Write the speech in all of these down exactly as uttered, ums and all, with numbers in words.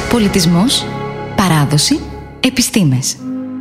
Πολιτισμός, παράδοση, επιστήμες.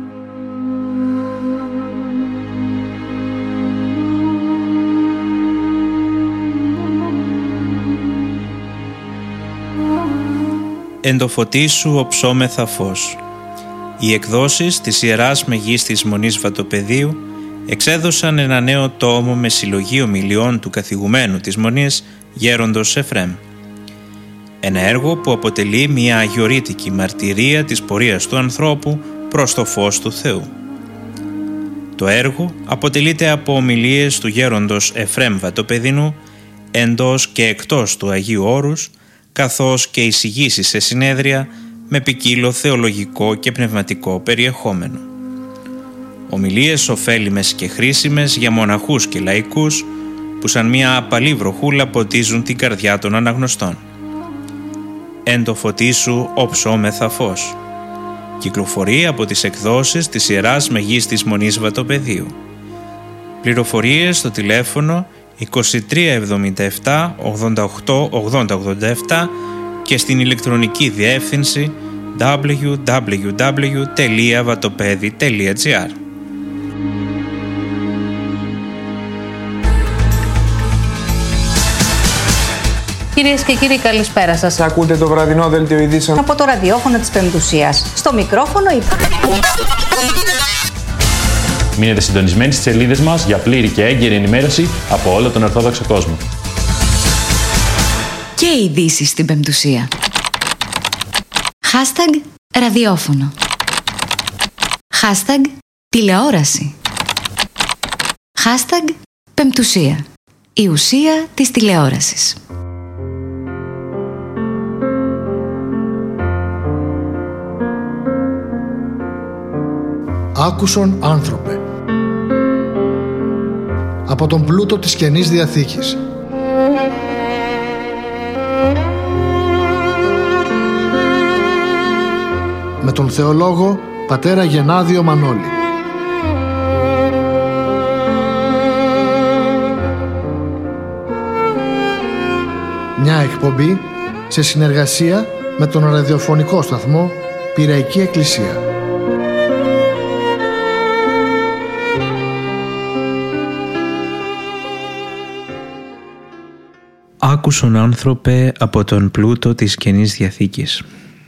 Εν το φωτί σου οψόμεθα φως. Οι εκδόσεις της Ιεράς Μεγίστης Μονής Βατοπεδίου εξέδωσαν ένα νέο τόμο με συλλογή ομιλιών του καθηγουμένου της Μονής Γέροντος Εφραίμ. Ένα έργο που αποτελεί μια αγιορείτικη μαρτυρία της πορείας του ανθρώπου προς το φως του Θεού. Το έργο αποτελείται από ομιλίες του Γέροντος Εφραίμ Βατοπεδινού εντός και εκτός του Αγίου Όρους, καθώς και εισηγήσεις σε συνέδρια με ποικίλο θεολογικό και πνευματικό περιεχόμενο. Ομιλίες ωφέλιμες και χρήσιμες για μοναχούς και λαϊκούς που σαν μια απαλή βροχούλα ποτίζουν την καρδιά των αναγνωστών. Εν το φωτί σου οψόμεθα φως. Κυκλοφορεί από τις εκδόσεις της Ιεράς Μεγίστης Μονής Βατοπεδίου. Πληροφορίες στο τηλέφωνο είκοσι τρία εβδομήντα επτά ογδόντα οκτώ ογδόντα ογδόντα επτά και στην ηλεκτρονική διεύθυνση double-u double-u double-u τελεία vatopedi τελεία gr. Κυρίες και κύριοι, καλησπέρα σας. Ακούτε το βραδινό δελτίο ειδήσεων από το ραδιόφωνο της Πεμπτουσίας. Στο μικρόφωνο η... Μείνετε συντονισμένοι στις σελίδες μας για πλήρη και έγκαιρη ενημέρωση από όλο τον Ορθόδοξο κόσμο. Και ειδήσεις στην Πεμπτουσία. Hashtag ραδιόφωνο. Hashtag τηλεόραση. Hashtag Πεμπτουσία. Η ουσία της τηλεόρασης. Άκουσον άνθρωπε. Από τον πλούτο της Καινής Διαθήκης. Με τον θεολόγο πατέρα Γενάδιο Μανώλη. Μια εκπομπή σε συνεργασία με τον ραδιοφωνικό σταθμό Πειραϊκή Εκκλησία. Άκουσον άνθρωπε από τον πλούτο της Καινής Διαθήκης.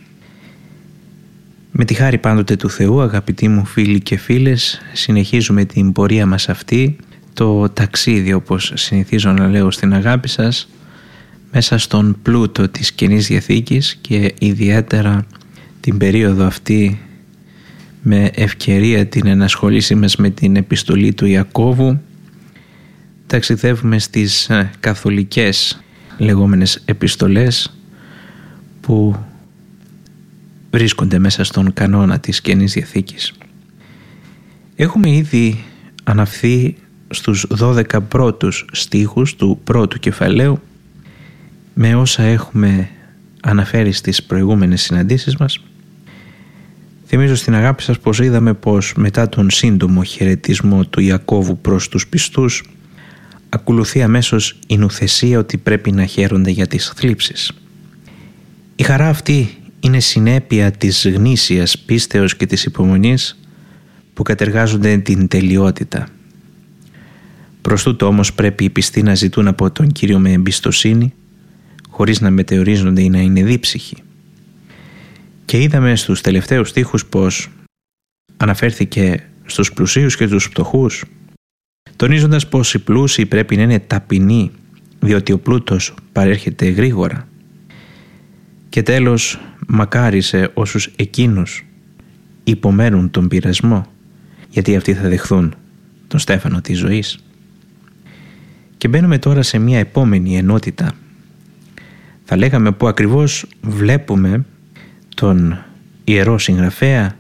Με τη χάρη πάντοτε του Θεού, αγαπητοί μου φίλοι και φίλες, συνεχίζουμε την πορεία μας αυτή, το ταξίδι όπως συνηθίζω να λέω στην αγάπη σας, μέσα στον πλούτο της Καινής Διαθήκης και ιδιαίτερα την περίοδο αυτή με ευκαιρία την ενασχολήση μας με την επιστολή του Ιακώβου. Ταξιδεύουμε στις καθολικές λεγόμενες επιστολές που βρίσκονται μέσα στον κανόνα της Καινής Διαθήκης. Έχουμε ήδη αναφθεί στους δώδεκα πρώτους στίχους του πρώτου κεφαλαίου με όσα έχουμε αναφέρει στις προηγούμενες συναντήσεις μας. Θυμίζω στην αγάπη σας πως είδαμε πως μετά τον σύντομο χαιρετισμό του Ιακώβου προς τους πιστούς ακολουθεί αμέσως η νουθεσία ότι πρέπει να χαίρονται για τις θλίψεις. Η χαρά αυτή είναι συνέπεια της γνήσιας πίστεως και της υπομονής που κατεργάζονται την τελειότητα. Προς τούτο όμως πρέπει οι πιστοί να ζητούν από τον Κύριο με εμπιστοσύνη, χωρίς να μετεωρίζονται ή να είναι δίψυχοι. Και είδαμε στους τελευταίους στίχους πως αναφέρθηκε στους πλουσίους και τους φτωχούς, τονίζοντας πως οι πλούσιοι πρέπει να είναι ταπεινοί, διότι ο πλούτος παρέρχεται γρήγορα. Και τέλος, μακάρισε όσους εκείνους υπομένουν τον πειρασμό, γιατί αυτοί θα δεχθούν τον στέφανο της ζωής. Και μπαίνουμε τώρα σε μια επόμενη ενότητα. Θα λέγαμε που ακριβώς βλέπουμε τον Ιερό Συγγραφέα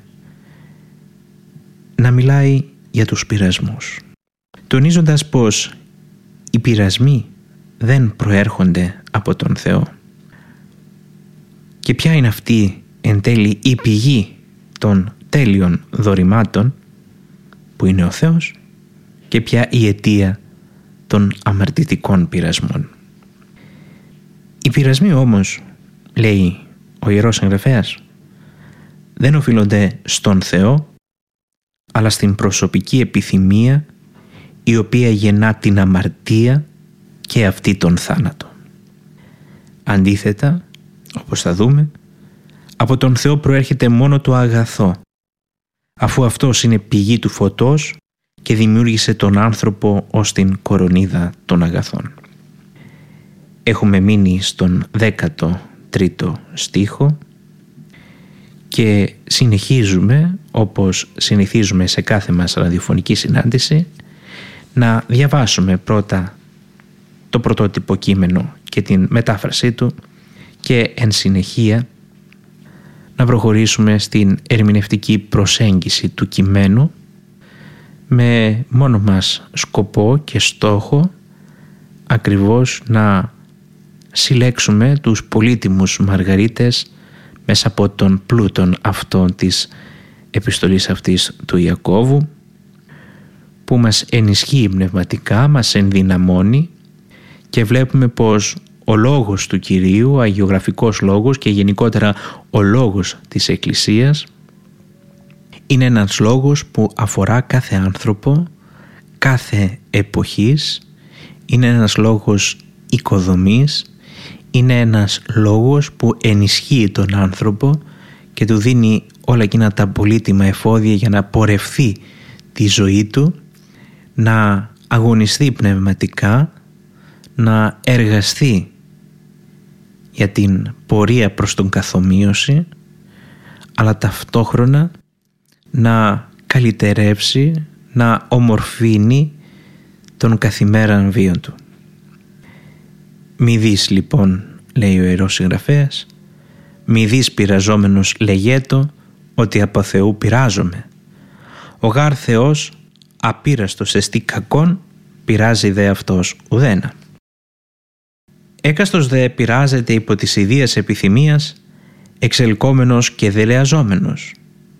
να μιλάει για τους πειρασμούς, τονίζοντας πως οι πειρασμοί δεν προέρχονται από τον Θεό. Και ποια είναι αυτή εν τέλει η πηγή των τέλειων δωρημάτων που είναι ο Θεός και ποια η αιτία των αμαρτητικών πειρασμών. Οι πειρασμοί όμως, λέει ο Ιερός Συγγραφέας, δεν οφείλονται στον Θεό, αλλά στην προσωπική επιθυμία η οποία γεννά την αμαρτία και αυτή τον θάνατο. Αντίθετα, όπως θα δούμε, από τον Θεό προέρχεται μόνο το αγαθό, αφού αυτός είναι πηγή του φωτός και δημιούργησε τον άνθρωπο ως την κορονίδα των αγαθών. Έχουμε μείνει στον δέκατο τρίτο στίχο και συνεχίζουμε, όπως συνηθίζουμε σε κάθε μας ραδιοφωνική συνάντηση, να διαβάσουμε πρώτα το πρωτότυπο κείμενο και την μετάφρασή του και εν συνεχεία να προχωρήσουμε στην ερμηνευτική προσέγγιση του κειμένου με μόνο μας σκοπό και στόχο ακριβώς να συλλέξουμε τους πολύτιμους μαργαρίτες μέσα από τον πλούτον αυτών της επιστολής αυτής του Ιακώβου, που μας ενισχύει πνευματικά, μας ενδυναμώνει και βλέπουμε πως ο λόγος του Κυρίου, ο αγιογραφικός λόγος και γενικότερα ο λόγος της Εκκλησίας είναι ένας λόγος που αφορά κάθε άνθρωπο, κάθε εποχής, είναι ένας λόγος οικοδομής, είναι ένας λόγος που ενισχύει τον άνθρωπο και του δίνει όλα εκείνα τα πολύτιμα εφόδια για να πορευθεί τη ζωή του, να αγωνιστεί πνευματικά, να εργαστεί για την πορεία προς τον καθομοίωση, αλλά ταυτόχρονα να καλυτερεύσει, να ομορφύνει τον καθημέραν βίο του. «Μη δεις λοιπόν», λέει ο Ιερός Συγγραφέας, «μη δεις πειραζόμενος λεγέτο ότι από Θεού πειράζομαι. Ο γάρ Θεός απείραστος εστί κακόν, πειράζει δε αυτός ουδένα. Έκαστος δε πειράζεται υπό της ιδίας επιθυμίας, εξελκόμενος και δελεαζόμενος.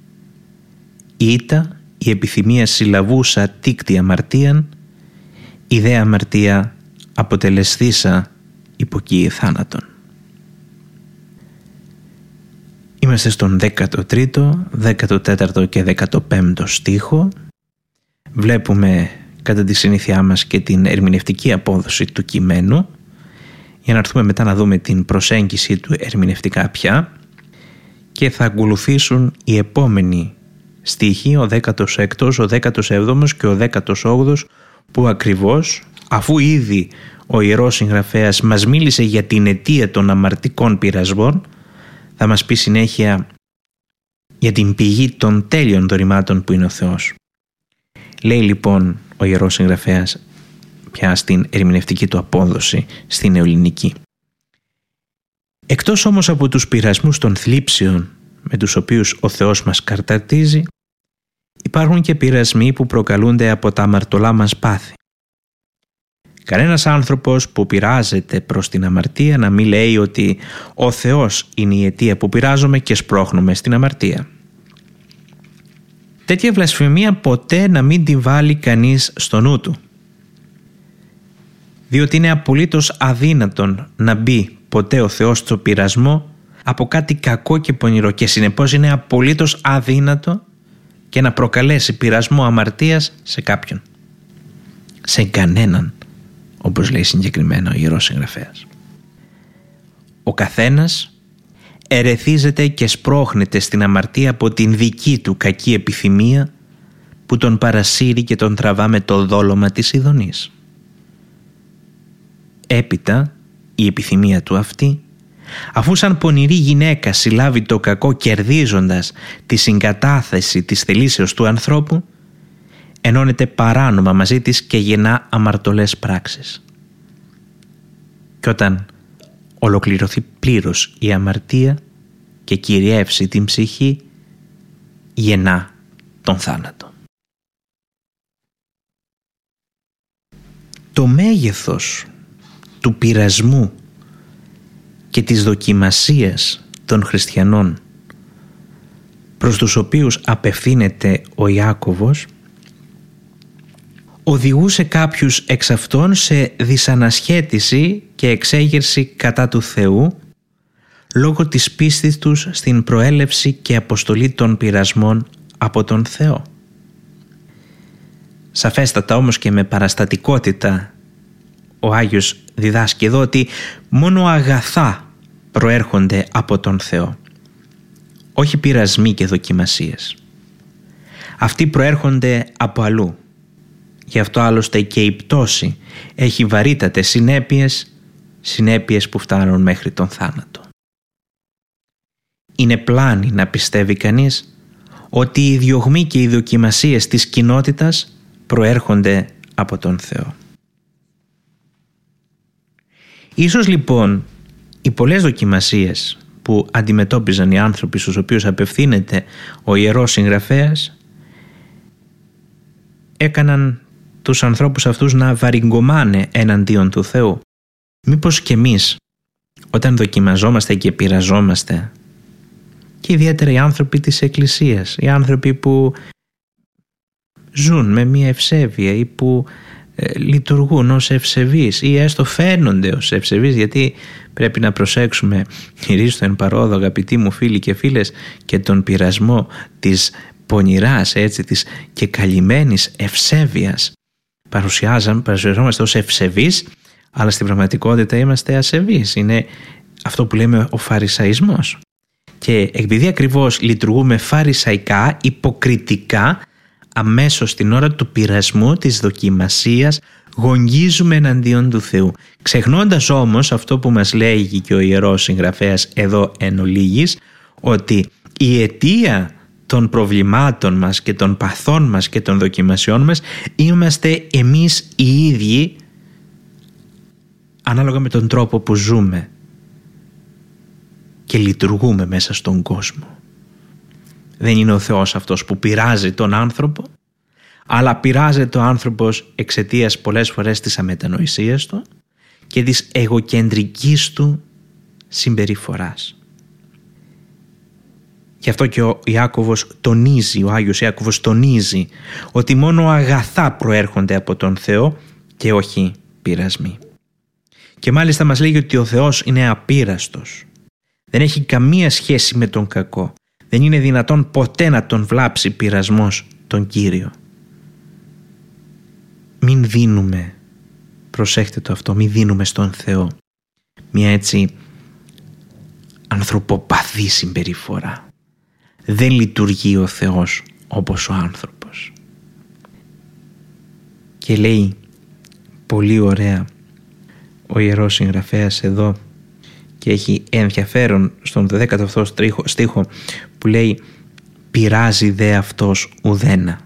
Ήτα η επιθυμία συλλαβούσα τίκτη αμαρτίαν, η δε αμαρτία αποτελεσθήσα υποκύη θάνατον». Είμαστε στον δέκατο τρίτο, δέκατο τέταρτο και δέκατο πέμπτο στίχο. Βλέπουμε κατά τη συνήθειά μας και την ερμηνευτική απόδοση του κειμένου, για να έρθουμε μετά να δούμε την προσέγγιση του ερμηνευτικά πια, και θα ακολουθήσουν οι επόμενοι στίχοι, ο δέκατος έκτος, ο δέκατος έβδομος και ο δέκατος όγδοος, που ακριβώς, αφού ήδη ο Ιερός Συγγραφέας μας μίλησε για την αιτία των αμαρτικών πειρασμών, θα μας πει συνέχεια για την πηγή των τέλειων δωρημάτων που είναι ο Θεός. Λέει λοιπόν ο Ιερός Συγγραφέας πια στην ερμηνευτική του απόδοση στην νεοελληνική. «Εκτός όμως από τους πειρασμούς των θλίψεων με τους οποίους ο Θεός μας καρταρτίζει, υπάρχουν και πειρασμοί που προκαλούνται από τα αμαρτωλά μας πάθη. Κανένας άνθρωπος που πειράζεται προς την αμαρτία να μην λέει ότι ο Θεός είναι η αιτία που πειράζομαι και σπρώχνουμε στην αμαρτία. Τέτοια βλασφημία ποτέ να μην την βάλει κανείς στο νου του, διότι είναι απολύτως αδύνατον να μπει ποτέ ο Θεός στο πειρασμό από κάτι κακό και πονηρό, και συνεπώς είναι απολύτως αδύνατο και να προκαλέσει πειρασμό αμαρτίας σε κάποιον, σε κανέναν, όπως λέει συγκεκριμένα ο Ιερός Συγγραφέας. Ο καθένας ερεθίζεται και σπρώχνεται στην αμαρτία από την δική του κακή επιθυμία που τον παρασύρει και τον τραβά με το δόλωμα της ειδονής. Έπειτα η επιθυμία του αυτή, αφού σαν πονηρή γυναίκα συλλάβει το κακό κερδίζοντας τη συγκατάθεση της θελήσεως του ανθρώπου, ενώνεται παράνομα μαζί της και γεννά αμαρτωλές πράξεις. Και όταν ολοκληρωθεί πλήρως η αμαρτία και κυριεύσει την ψυχή, γεννά τον θάνατο. Το μέγεθος του πειρασμού και της δοκιμασίας των χριστιανών προς τους οποίους απευθύνεται ο Ιάκωβος οδηγούσε κάποιους εξ αυτών σε δυσανασχέτιση και εξέγερση κατά του Θεού, λόγω της πίστης τους στην προέλευση και αποστολή των πειρασμών από τον Θεό. Σαφέστατα όμως και με παραστατικότητα ο Άγιος διδάσκει εδώ ότι μόνο αγαθά προέρχονται από τον Θεό, όχι πειρασμοί και δοκιμασίες. Αυτοί προέρχονται από αλλού. Γι' αυτό άλλωστε και η πτώση έχει βαρύτατες συνέπειες, συνέπειες που φτάνουν μέχρι τον θάνατο. Είναι πλάνη να πιστεύει κανείς ότι οι διωγμοί και οι δοκιμασίες της κοινότητας προέρχονται από τον Θεό. Ίσως λοιπόν οι πολλές δοκιμασίες που αντιμετώπιζαν οι άνθρωποι στους οποίους απευθύνεται ο Ιερός Συγγραφέας έκαναν τους ανθρώπους αυτούς να βαριγκωμάνε εναντίον του Θεού. Μήπως και εμείς όταν δοκιμαζόμαστε και πειραζόμαστε, και ιδιαίτερα οι άνθρωποι της Εκκλησίας, οι άνθρωποι που ζουν με μια ευσέβεια ή που ε, λειτουργούν ως ευσεβείς ή έστω φαίνονται ως ευσεβείς, γιατί πρέπει να προσέξουμε γυρίζω εν παρόδο, αγαπητοί μου φίλοι και φίλες, και τον πειρασμό της πονηράς, έτσι, της και καλυμμένης ευσέβειας. Παρουσιάζόμαστε ως ευσεβείς, αλλά στην πραγματικότητα είμαστε ασεβείς. Είναι αυτό που λέμε ο φαρισαϊσμός. Και επειδή ακριβώς λειτουργούμε φαρισαϊκά, υποκριτικά, αμέσως την ώρα του πειρασμού, της δοκιμασίας, γογγίζουμε εναντίον του Θεού. Ξεχνώντας όμως αυτό που μας λέγει και ο Ιερός Συγγραφέας εδώ εν ολίγης, ότι η αιτία των προβλημάτων μας και των παθών μας και των δοκιμασιών μας είμαστε εμείς οι ίδιοι, ανάλογα με τον τρόπο που ζούμε και λειτουργούμε μέσα στον κόσμο. Δεν είναι ο Θεός αυτός που πειράζει τον άνθρωπο, αλλά πειράζεται ο άνθρωπος εξαιτίας πολλές φορές της αμετανοησίας του και της εγωκεντρικής του συμπεριφοράς. Γι' αυτό και ο Ιάκωβος τονίζει, ο Άγιος Ιάκωβος τονίζει ότι μόνο αγαθά προέρχονται από τον Θεό και όχι πειρασμοί. Και μάλιστα μας λέγει ότι ο Θεός είναι απείραστος. Δεν έχει καμία σχέση με τον κακό. Δεν είναι δυνατόν ποτέ να τον βλάψει πειρασμός τον Κύριο. Μην δίνουμε, προσέχτε το αυτό, μην δίνουμε στον Θεό μια έτσι ανθρωποπαθή συμπεριφορά. Δεν λειτουργεί ο Θεός όπως ο άνθρωπος. Και λέει πολύ ωραία ο Ιερός Συγγραφέας εδώ, και έχει ενδιαφέρον στον δέκατο αυτό στίχο που λέει «Πειράζει δε αυτός ουδένα».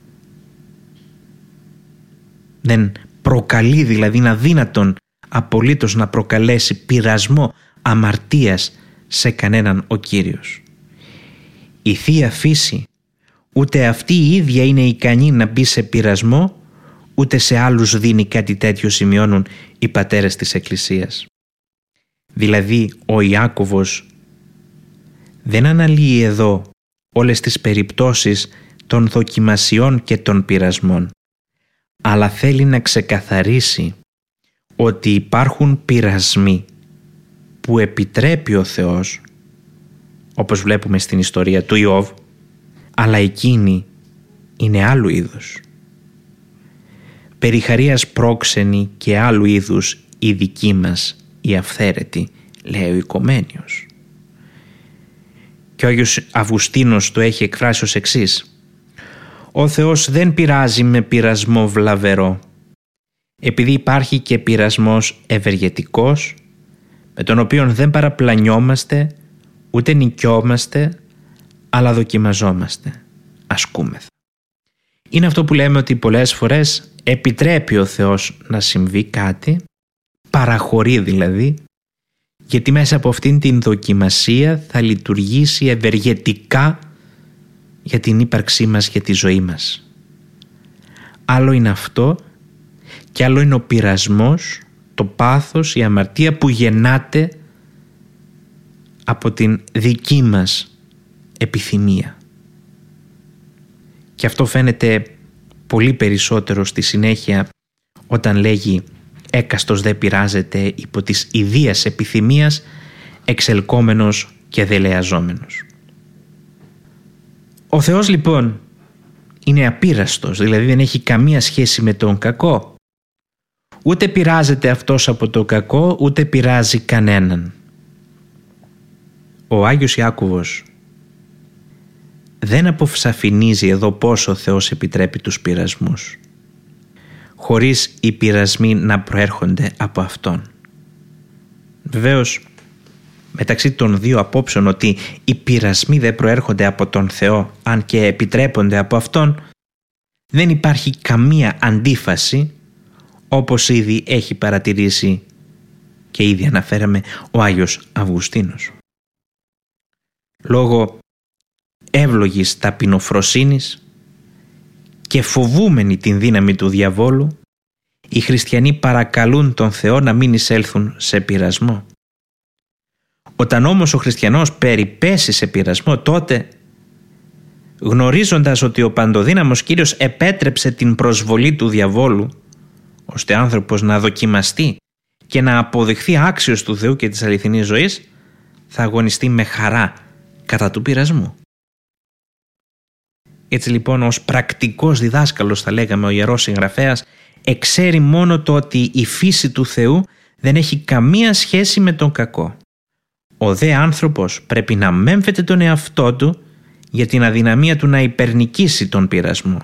Δεν προκαλεί, δηλαδή είναι αδύνατον απολύτως να προκαλέσει πειρασμό αμαρτίας σε κανέναν ο Κύριος. Η Θεία Φύση ούτε αυτή η ίδια είναι ικανή να μπει σε πειρασμό, ούτε σε άλλους δίνει κάτι τέτοιο, σημειώνουν οι πατέρες της Εκκλησίας. Δηλαδή ο Ιάκωβος δεν αναλύει εδώ όλες τις περιπτώσεις των δοκιμασιών και των πειρασμών, αλλά θέλει να ξεκαθαρίσει ότι υπάρχουν πειρασμοί που επιτρέπει ο Θεός, όπως βλέπουμε στην ιστορία του Ιώβ, αλλά εκείνη είναι άλλου είδους. Περιχαρίας πρόξενη και άλλου είδους η δική μας η αυθαίρετη, λέει ο Οικομένιος. Και ο Άγιος Αυγουστίνος το έχει εκφράσει ως εξής: «Ο Θεός δεν πειράζει με πειρασμό βλαβερό, επειδή υπάρχει και πειρασμός ευεργετικός, με τον οποίο δεν παραπλανιόμαστε, ούτε νικιόμαστε, αλλά δοκιμαζόμαστε, ασκούμεθα». Είναι αυτό που λέμε ότι πολλές φορές επιτρέπει ο Θεός να συμβεί κάτι, παραχωρεί δηλαδή, γιατί μέσα από αυτήν την δοκιμασία θα λειτουργήσει ευεργετικά για την ύπαρξή μας και τη ζωή μας. Άλλο είναι αυτό και άλλο είναι ο πειρασμός, το πάθος, η αμαρτία που γεννάται από την δική μας επιθυμία. Και αυτό φαίνεται πολύ περισσότερο στη συνέχεια όταν λέγει «έκαστος δεν πειράζεται υπό της ιδίας επιθυμίας, εξελκόμενος και δελεαζόμενος. Ο Θεός λοιπόν είναι απείραστος, δηλαδή δεν έχει καμία σχέση με τον κακό. Ούτε πειράζεται αυτός από το κακό, ούτε πειράζει κανέναν. Ο Άγιος Ιάκωβος δεν αποσαφηνίζει εδώ πώς ο Θεός επιτρέπει τους πειρασμούς, χωρίς οι πειρασμοί να προέρχονται από Αυτόν. Βεβαίως, μεταξύ των δύο απόψεων ότι οι πειρασμοί δεν προέρχονται από τον Θεό, αν και επιτρέπονται από Αυτόν, δεν υπάρχει καμία αντίφαση, όπως ήδη έχει παρατηρήσει και ήδη αναφέραμε ο Άγιος Αυγουστίνος. Λόγω εύλογης ταπεινοφροσύνης και φοβούμενοι την δύναμη του διαβόλου, οι χριστιανοί παρακαλούν τον Θεό να μην εισέλθουν σε πειρασμό. Όταν όμως ο χριστιανός περιπέσει σε πειρασμό, τότε, γνωρίζοντας ότι ο παντοδύναμος Κύριος επέτρεψε την προσβολή του διαβόλου, ώστε άνθρωπος να δοκιμαστεί και να αποδειχθεί άξιος του Θεού και της αληθινής ζωής, θα αγωνιστεί με χαρά κατά του πειρασμού. Έτσι λοιπόν, ως πρακτικός διδάσκαλος, θα λέγαμε, ο Ιερός Συγγραφέας εξέρει μόνο το ότι η φύση του Θεού δεν έχει καμία σχέση με τον κακό. Ο δε άνθρωπος πρέπει να μέμφεται τον εαυτό του για την αδυναμία του να υπερνικήσει τον πειρασμό.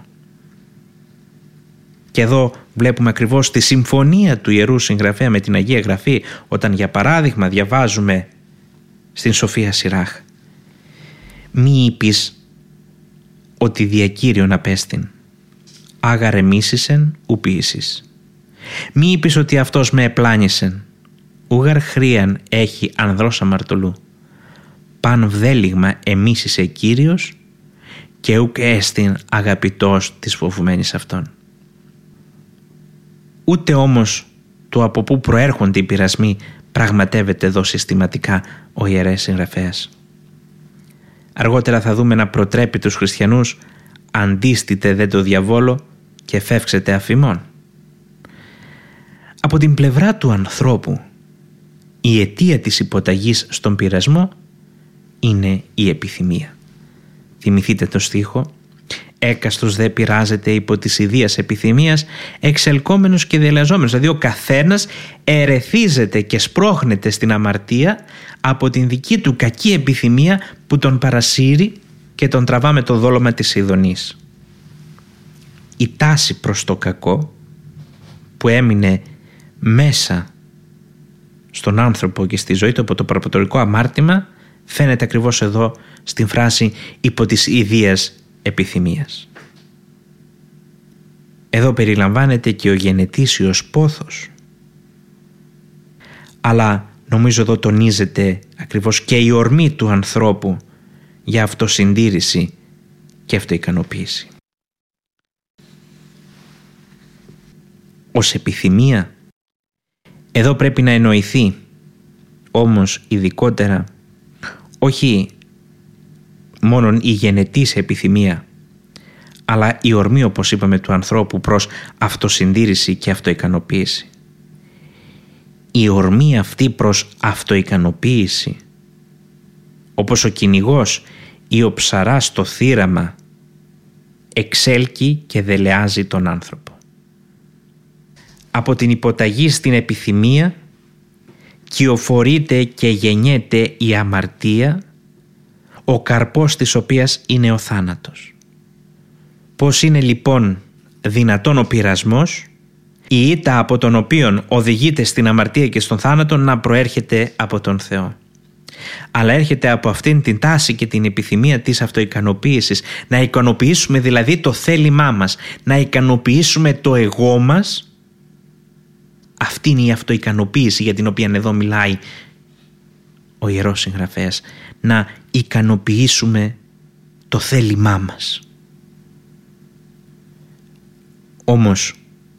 Και εδώ βλέπουμε ακριβώς τη συμφωνία του Ιερού Συγγραφέα με την Αγία Γραφή, όταν για παράδειγμα διαβάζουμε στην Σοφία Σιράχ: «Μη είπεις ότι δια Κύριον απέστην, άγαρε μίσησεν ου ποιήσεις. Μη είπεις ότι αυτός με επλάνησεν, ούγαρ χρίαν έχει ανδρός αμαρτωλού. Παν βδέλιγμα εμίσησε Κύριος και ουκ έστιν αγαπητός της φοβουμένης αυτόν». Ούτε όμως το από πού προέρχονται οι πειρασμοί πραγματεύεται εδώ συστηματικά ο Ιερέας Συγγραφέας. Αργότερα θα δούμε να προτρέπει τους χριστιανούς: «Αντίστητε δε το διαβόλο και φεύξετε αφημών». Από την πλευρά του ανθρώπου, η αιτία της υποταγής στον πειρασμό είναι η επιθυμία. Θυμηθείτε το στίχο: «Έκαστος δε πειράζεται υπό της ιδίας επιθυμίας, εξελκόμενος και δελεαζόμενος». Δηλαδή ο καθένας ερεθίζεται και σπρώχνεται στην αμαρτία από την δική του κακή επιθυμία που τον παρασύρει και τον τραβά με το δόλωμα της ειδονής. Η τάση προς το κακό που έμεινε μέσα στον άνθρωπο και στη ζωή του από το προπατορικό αμάρτημα φαίνεται ακριβώς εδώ στην φράση «υπό της ιδίας επιθυμίας». Εδώ περιλαμβάνεται και ο γενετήσιος πόθος, αλλά νομίζω εδώ τονίζεται ακριβώς και η ορμή του ανθρώπου για αυτοσυντήρηση και αυτοικανοποίηση. Ως επιθυμία εδώ πρέπει να εννοηθεί όμως ειδικότερα όχι μόνον η γενετής επιθυμία, αλλά η ορμή, όπως είπαμε, του ανθρώπου προς αυτοσυντήρηση και αυτοικανοποίηση. Η ορμή αυτή προς αυτοικανοποίηση, όπως ο κυνηγός ή ο ψαράς στο θύραμα, εξέλκει και δελεάζει τον άνθρωπο. Από την υποταγή στην επιθυμία κυοφορείται και γεννιέται η αμαρτία, ο καρπός της οποίας είναι ο θάνατος. Πώς είναι λοιπόν δυνατόν ο πειρασμός, η ήττα από τον οποίον οδηγείται στην αμαρτία και στον θάνατο, να προέρχεται από τον Θεό? Αλλά έρχεται από αυτήν την τάση και την επιθυμία της αυτοικανοποίησης, να ικανοποιήσουμε δηλαδή το θέλημά μας, να ικανοποιήσουμε το εγώ μας. Αυτή είναι η αυτοικανοποίηση για την οποία εδώ μιλάει ο Ιερός Συγγραφέας, να ικανοποιήσουμε το θέλημά μας. Όμως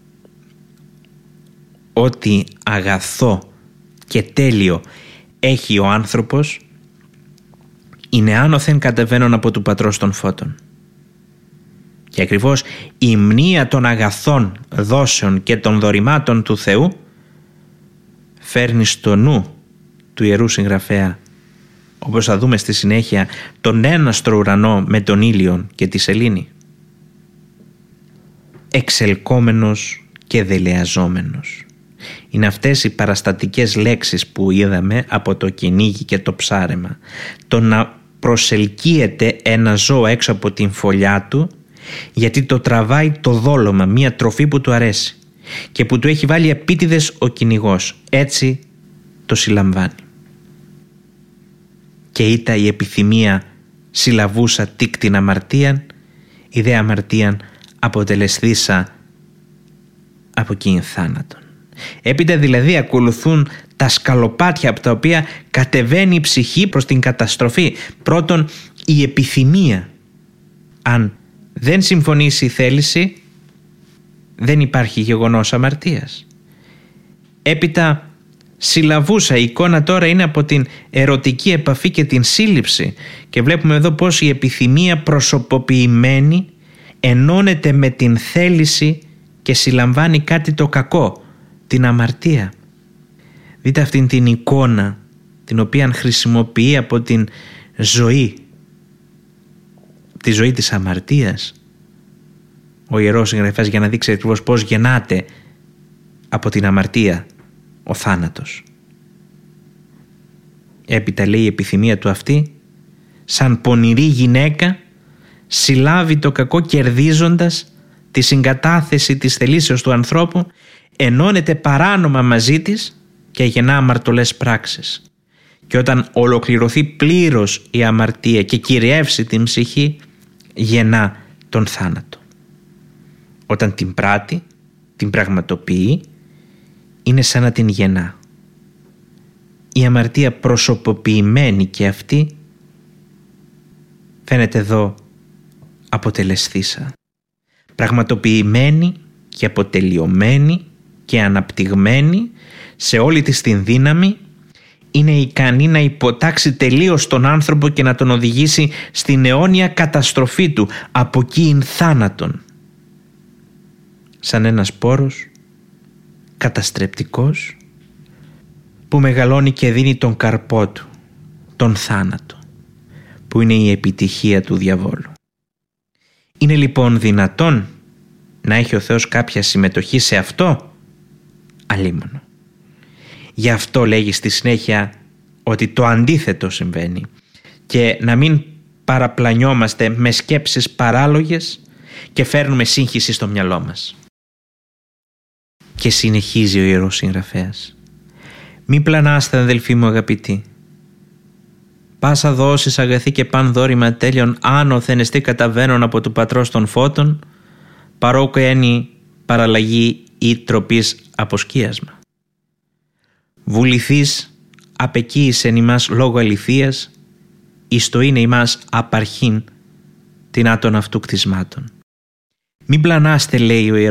ό,τι αγαθό και τέλειο έχει ο άνθρωπος είναι άνωθεν κατεβαίνον από του Πατρός των Φώτων. Και ακριβώς η μνήα των αγαθών δόσεων και των δωρημάτων του Θεού φέρνει στο νου του του Ιερού Συγγραφέα, όπως θα δούμε στη συνέχεια, τον έναστρο ουρανό με τον ήλιον και τη σελήνη. Εξελκόμενος και δελεαζόμενος. Είναι αυτές οι παραστατικές λέξεις που είδαμε από το κυνήγι και το ψάρεμα. Το να προσελκύεται ένα ζώο έξω από την φωλιά του, γιατί το τραβάει το δόλωμα, μία τροφή που του αρέσει και που του έχει βάλει επίτηδες ο κυνηγός. Έτσι το συλλαμβάνει. Και ήτα η επιθυμία συλλαβούσα τίκτην αμαρτίαν, η δε αμαρτίαν αποτελεσθήσα από εκείνη θάνατον. Έπειτα δηλαδή ακολουθούν τα σκαλοπάτια από τα οποία κατεβαίνει η ψυχή προς την καταστροφή. Πρώτον, η επιθυμία. Αν δεν συμφωνήσει η θέληση, δεν υπάρχει γεγονός αμαρτίας. Έπειτα συλλαβούσα, η εικόνα τώρα είναι από την ερωτική επαφή και την σύλληψη, και βλέπουμε εδώ πως η επιθυμία προσωποποιημένη ενώνεται με την θέληση και συλλαμβάνει κάτι το κακό, την αμαρτία. Δείτε αυτήν την εικόνα την οποία χρησιμοποιεί από την ζωή, τη ζωή της αμαρτίας, ο Ιερός Συγγραφέας, για να δείξει ακριβώς πώς γεννάται από την αμαρτία ο θάνατος. Έπειτα λέει η επιθυμία του αυτή, σαν πονηρή γυναίκα συλλάβει το κακό κερδίζοντας τη συγκατάθεση της θελήσεως του ανθρώπου, ενώνεται παράνομα μαζί της και γεννά αμαρτωλές πράξεις. Και όταν ολοκληρωθεί πλήρως η αμαρτία και κυριεύσει την ψυχή, γεννά τον θάνατο. Όταν την πράττει, την πραγματοποιεί, είναι σαν να την γεννά. Η αμαρτία προσωποποιημένη και αυτή φαίνεται εδώ αποτελεσθήσα. Πραγματοποιημένη και αποτελειωμένη και αναπτυγμένη σε όλη της την δύναμη, είναι ικανή να υποτάξει τελείως τον άνθρωπο και να τον οδηγήσει στην αιώνια καταστροφή του, από εκείνην θάνατον. Σαν ένας σπόρος καταστρεπτικός που μεγαλώνει και δίνει τον καρπό του, τον θάνατο, που είναι η επιτυχία του διαβόλου. Είναι λοιπόν δυνατόν να έχει ο Θεός κάποια συμμετοχή σε αυτό? Αλίμονο. Γι' αυτό λέγει στη συνέχεια ότι το αντίθετο συμβαίνει, και να μην παραπλανιόμαστε με σκέψεις παράλογες και φέρνουμε σύγχυση στο μυαλό μας. Και συνεχίζει ο Ιερός Συγγραφέας: «Μη πλανάστε, αδελφοί μου αγαπητοί. Πάσα δόσεις αγαθή και παν δόρημα τέλειον άνωθεν εστί καταβαίνον από του πατρός των φώτων, παρόκο ένι παραλλαγή ή τροπής αποσκίασμα. Βουληθείς απεκοίησεν ημάς λόγω αληθείας, εις το είναι ημάς απαρχήν την άτον αυτού κτισμάτων». Μην πλανάστε, λέει ο Ιερός